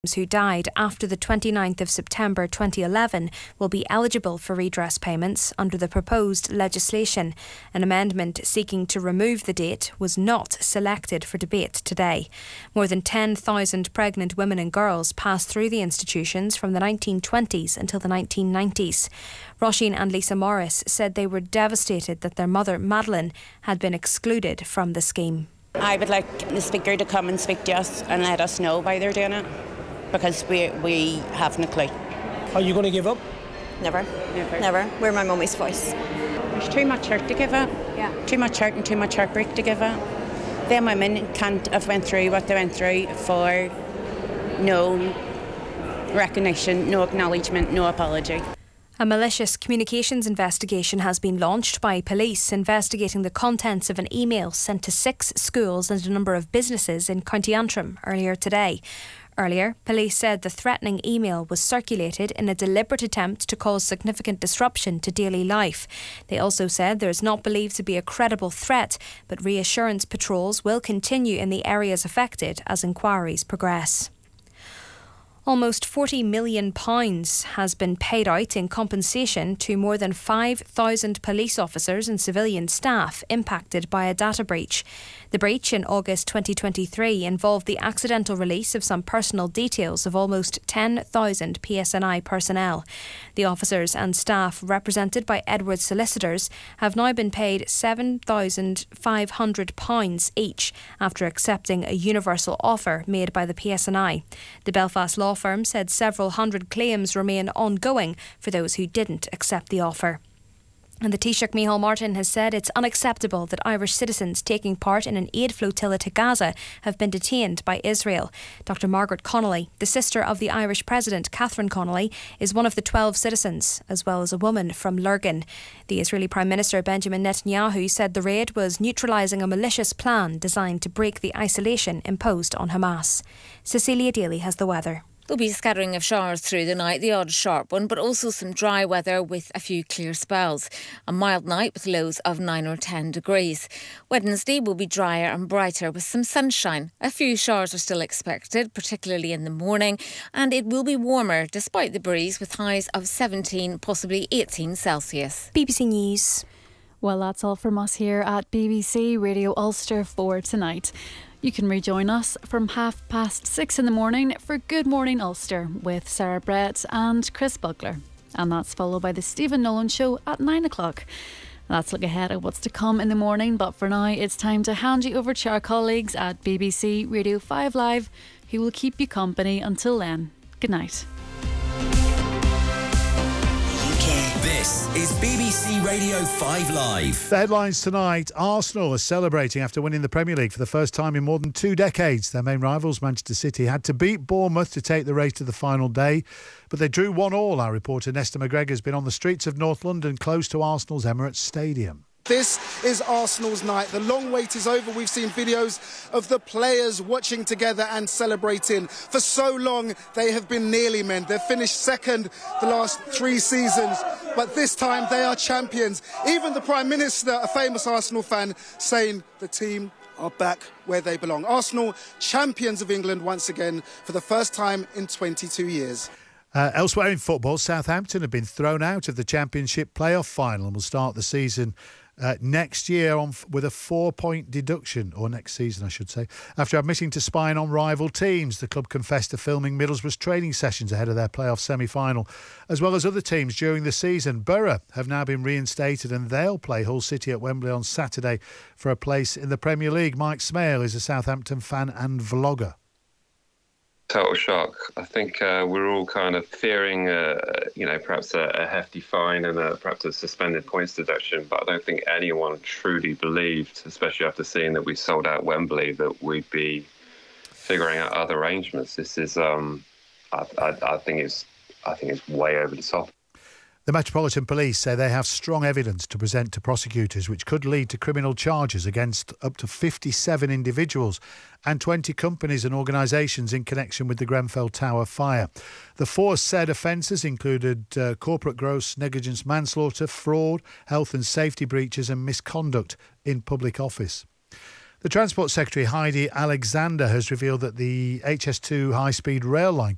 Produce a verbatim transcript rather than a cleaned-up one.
who died after the twenty-ninth of September twenty eleven will be eligible for redress payments under the proposed legislation. An amendment seeking to remove the date was not selected for debate today. More than ten thousand pregnant women and girls passed through the institutions from the nineteen twenties until the nineteen nineties. Roisin and Lisa Morris said they were devastated that their mother, Madeleine, had been excluded from the scheme. I would like the Speaker to come and speak to us and let us know why they're doing it, because we we have no clue. Are you going to give up? Never. Never. Never. We're my mummy's voice. There's too much hurt to give up. Yeah. Too much hurt and too much heartbreak to give up. Them women can't have went through what they went through for no recognition, no acknowledgement, no apology. A malicious communications investigation has been launched by police investigating the contents of an email sent to six schools and a number of businesses in County Antrim earlier today. Earlier, police said the threatening email was circulated in a deliberate attempt to cause significant disruption to daily life. They also said there is not believed to be a credible threat, but reassurance patrols will continue in the areas affected as inquiries progress. Almost forty million pounds has been paid out in compensation to more than five thousand police officers and civilian staff impacted by a data breach. The breach in August twenty twenty-three involved the accidental release of some personal details of almost ten thousand P S N I personnel. The officers and staff represented by Edwards Solicitors have now been paid seven thousand five hundred pounds each after accepting a universal offer made by the P S N I. The Belfast law firm said several hundred claims remain ongoing for those who didn't accept the offer. And the Taoiseach Micheál Martin has said it's unacceptable that Irish citizens taking part in an aid flotilla to Gaza have been detained by Israel. Doctor Margaret Connolly, the sister of the Irish President Catherine Connolly, is one of the twelve citizens, as well as a woman from Lurgan. The Israeli Prime Minister Benjamin Netanyahu said the raid was neutralising a malicious plan designed to break the isolation imposed on Hamas. Cecilia Daly has the weather. There'll be a scattering of showers through the night, the odd sharp one, but also some dry weather with a few clear spells. A mild night with lows of nine or ten degrees. Wednesday will be drier and brighter with some sunshine. A few showers are still expected, particularly in the morning, and it will be warmer despite the breeze with highs of seventeen, possibly eighteen Celsius. B B C News. Well, that's all from us here at B B C Radio Ulster for tonight. You can rejoin us from half past six in the morning for Good Morning Ulster with Sarah Brett and Chris Bugler. And that's followed by the Stephen Nolan Show at nine o'clock. Let's look ahead at what's to come in the morning, but for now it's time to hand you over to our colleagues at B B C Radio five Live, who will keep you company until then. Good night. This is B B C Radio five Live. The headlines tonight: Arsenal are celebrating after winning the Premier League for the first time in more than two decades. Their main rivals, Manchester City, had to beat Bournemouth to take the race to the final day, but they drew one all. Our reporter Nesta McGregor has been on the streets of North London, close to Arsenal's Emirates Stadium. This is Arsenal's night. The long wait is over. We've seen videos of the players watching together and celebrating. For so long, they have been nearly men. They've finished second the last three seasons, but this time they are champions. Even the Prime Minister, a famous Arsenal fan, saying the team are back where they belong. Arsenal, champions of England once again for the first time in twenty-two years. Uh, elsewhere in football, Southampton have been thrown out of the Championship playoff final and will start the season uh, next year on f- with a four-point deduction, or next season I should say, after admitting to spying on rival teams. The club confessed to filming Middlesbrough's training sessions ahead of their playoff semi-final, as well as other teams during the season. Borough have now been reinstated and they'll play Hull City at Wembley on Saturday for a place in the Premier League. Mike Smale is a Southampton fan and vlogger. Total shock. I think uh, we're all kind of fearing, uh, you know, perhaps a, a hefty fine and a, perhaps a suspended points deduction. But I don't think anyone truly believed, especially after seeing that we sold out Wembley, that we'd be figuring out other arrangements. This is, um, I, I, I think it's, I think it's way over the top. The Metropolitan Police say they have strong evidence to present to prosecutors which could lead to criminal charges against up to fifty-seven individuals and twenty companies and organisations in connection with the Grenfell Tower fire. The four said offences included uh, corporate gross negligence manslaughter, fraud, health and safety breaches and misconduct in public office. The Transport Secretary Heidi Alexander has revealed that the H S two high-speed rail line